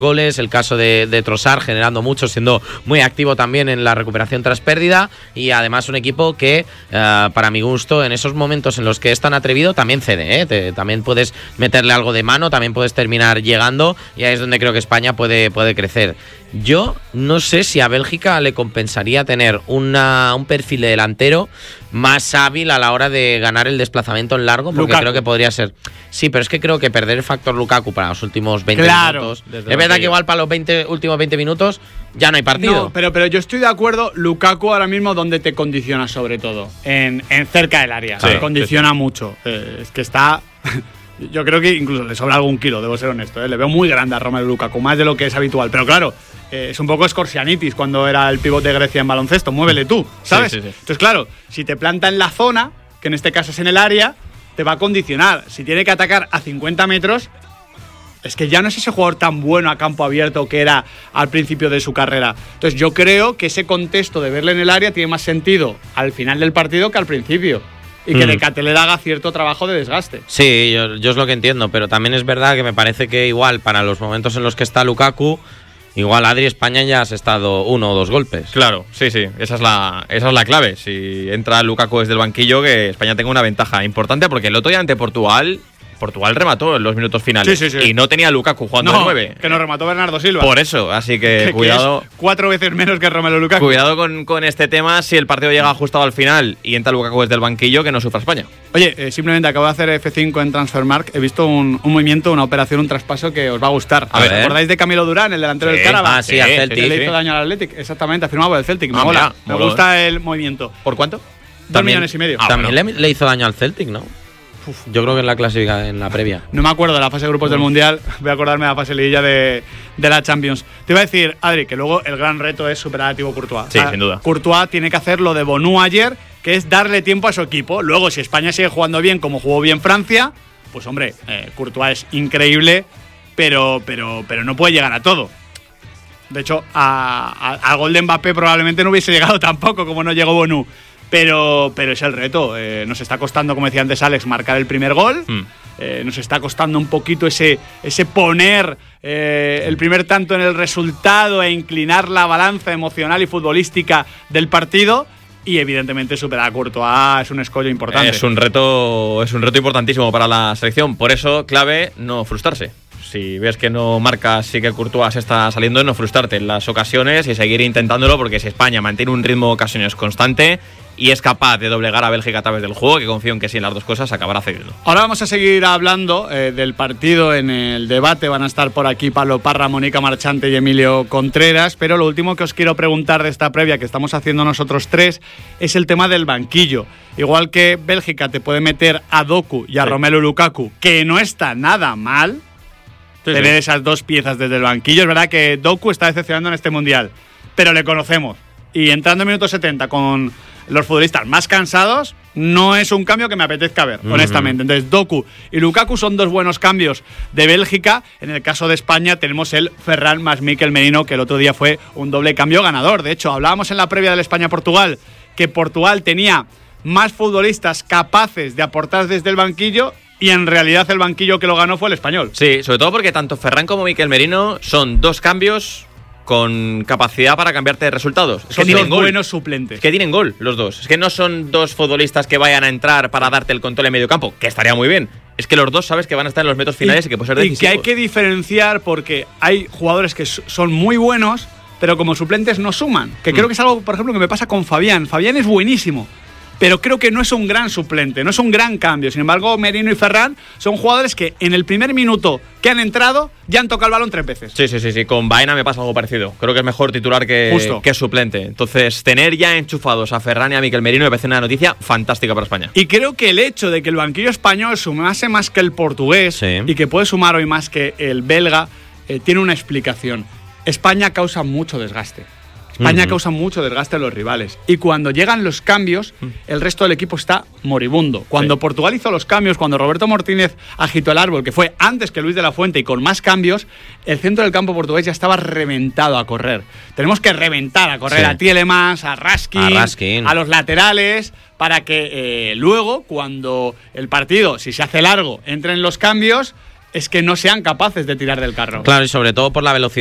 goles, el caso de Trossard generando mucho, siendo muy activo también en la recuperación tras pérdida, y además un equipo que para mi gusto en esos momentos en los que es tan atrevido también cede, también puedes meterle algo de mano, también puedes terminar llegando, y ahí es donde creo que España puede crecer. Yo no sé si a Bélgica le compensaría tener un perfil de delantero más hábil a la hora de ganar el desplazamiento en largo, porque Lukaku. Creo que podría ser. Sí, pero es que creo que perder el factor Lukaku para los últimos 20 minutos. Es verdad que igual para los últimos 20 minutos ya no hay partido. No, pero yo estoy de acuerdo. Lukaku ahora mismo, ¿dónde te condiciona sobre todo? En cerca del área. Sí, te condiciona mucho. Es que está. Yo creo que incluso le sobra algún kilo, debo ser honesto. Le veo muy grande a Romelu Lukaku, más de lo que es habitual. Pero claro, es un poco Scorsianitis cuando era el pívot de Grecia en baloncesto. Muévele tú, ¿sabes? Sí. Entonces, claro, si te planta en la zona, que en este caso es en el área, te va a condicionar. Si tiene que atacar a 50 metros, es que ya no es ese jugador tan bueno a campo abierto que era al principio de su carrera. Entonces, yo creo que ese contexto de verle en el área tiene más sentido al final del partido que al principio. Y que Decateled haga cierto trabajo de desgaste. Sí, yo es lo que entiendo, pero también es verdad que me parece que igual para los momentos en los que está Lukaku, igual Adri, España ya has estado 1 o 2 golpes. Claro, sí, esa es la clave. Si entra Lukaku desde el banquillo, que España tenga una ventaja importante, porque el otro día ante Portugal remató en los minutos finales. Sí. Y no tenía Lukaku jugando de 9. Que nos remató Bernardo Silva. Por eso, así que cuidado. Que es 4 veces menos que Romelu Lukaku. Cuidado con este tema si el partido llega ajustado al final y entra Lukaku desde el banquillo, que no sufra España. Oye, simplemente acabo de hacer F5 en Transfermarkt. He visto un movimiento, una operación, un traspaso que os va a gustar. A ver. ¿Acordáis de Camilo Durán, el delantero del Karabakh? Sí, al Celtic. Le hizo daño al Athletic. Exactamente, ha firmado por el Celtic. Me mola. Me gusta el movimiento. ¿Por cuánto? 2,5 millones. También le hizo daño al Celtic, ¿no? Yo creo que en la clasificación, en la previa. No me acuerdo de la fase de grupos del Mundial. Voy a acordarme de la fase liguilla de la Champions. Te iba a decir, Adri, que luego el gran reto es superar a Thibaut Courtois. Sí, sin duda. Courtois tiene que hacer lo de Bonu ayer, que es darle tiempo a su equipo. Luego, si España sigue jugando bien como jugó bien Francia, pues hombre, Courtois es increíble, pero no puede llegar a todo. De hecho, al gol de Mbappé probablemente no hubiese llegado tampoco, como no llegó Bonu. Pero es el reto. Nos está costando, como decía antes Alex, marcar el primer gol. Nos está costando un poquito ese poner el primer tanto en el resultado e inclinar la balanza emocional y futbolística del partido. Y evidentemente superar a Courtois es un escollo importante. Es un reto importantísimo para la selección. Por eso, clave, no frustrarse. Si ves que no marcas, sí que Courtois está saliendo, no frustrarte en las ocasiones y seguir intentándolo, porque si España mantiene un ritmo de ocasiones constante y es capaz de doblegar a Bélgica a través del juego, que confío en que sí, en las dos cosas acabará cediendo. Ahora vamos a seguir hablando del partido en el debate. Van a estar por aquí Pablo Parra, Mónica Marchante y Emilio Contreras, pero lo último que os quiero preguntar de esta previa que estamos haciendo nosotros tres es el tema del banquillo. Igual que Bélgica te puede meter a Doku y a Romelu Lukaku, que no está nada mal tener esas dos piezas desde el banquillo. Es verdad que Doku está decepcionando en este Mundial, pero le conocemos. Y entrando en minuto 70 con los futbolistas más cansados, no es un cambio que me apetezca ver, honestamente. Entonces, Doku y Lukaku son dos buenos cambios de Bélgica. En el caso de España tenemos el Ferran más Mikel Merino, que el otro día fue un doble cambio ganador. De hecho, hablábamos en la previa del España-Portugal que Portugal tenía más futbolistas capaces de aportar desde el banquillo, y en realidad el banquillo que lo ganó fue el español. Sí, sobre todo porque tanto Ferran como Mikel Merino son dos cambios con capacidad para cambiarte de resultados. Son dos buenos suplentes. Es que tienen gol los dos. Es que no son dos futbolistas que vayan a entrar para darte el control en medio campo, que estaría muy bien. Es que los dos sabes que van a estar en los metros finales y que puede ser decisivos. Y que hay que diferenciar, porque hay jugadores que son muy buenos, pero como suplentes no suman. Que creo que es algo, por ejemplo, que me pasa con Fabián. Fabián es buenísimo, pero creo que no es un gran suplente, no es un gran cambio. Sin embargo, Merino y Ferran son jugadores que en el primer minuto que han entrado ya han tocado el balón 3 veces. Sí. Con Baena me pasa algo parecido. Creo que es mejor titular que suplente. Entonces, tener ya enchufados a Ferran y a Mikel Merino me parece una noticia fantástica para España. Y creo que el hecho de que el banquillo español sumase más que el portugués y que puede sumar hoy más que el belga tiene una explicación. España causa mucho desgaste. España causa mucho desgaste a los rivales. Y cuando llegan los cambios, el resto del equipo está moribundo. Cuando Portugal hizo los cambios, cuando Roberto Martínez agitó el árbol, que fue antes que Luis de la Fuente y con más cambios, el centro del campo portugués ya estaba reventado a correr. Tenemos que reventar a correr a Tielemans, a Raskin, a los laterales, para que luego, cuando el partido, si se hace largo, entren los cambios, es que no sean capaces de tirar del carro. Claro, y sobre todo por la velocidad